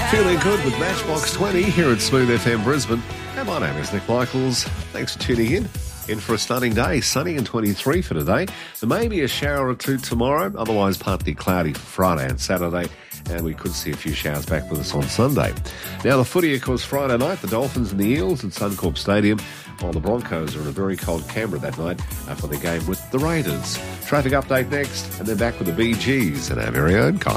Feeling good with Matchbox 20 here at Smooth FM Brisbane. And my name is Nick Michaels. Thanks for tuning in for a stunning day. Sunny and 23 for today. There may be a shower or two tomorrow, otherwise partly cloudy for Friday and Saturday. And we could see a few showers back with us on Sunday. Now, the footy, of course, Friday night, the Dolphins and the Eels at Suncorp Stadium, while the Broncos are in a very cold Canberra that night for the game with the Raiders. Traffic update next, and then back with the BGs and our very own